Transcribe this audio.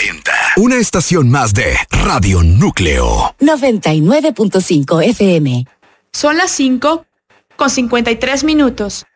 40. Una estación más de Radio Núcleo. 99.5 FM. Son las 5:53.